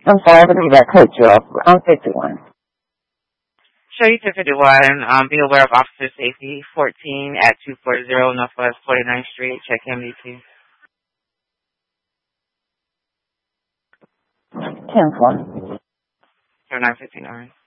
I'm sorry, I believe I cut you off. I'm 51. Show you to 51. Be aware of officer safety. 14 at 240 Northwest 49th Street. Check MDT. 10-4. 0959.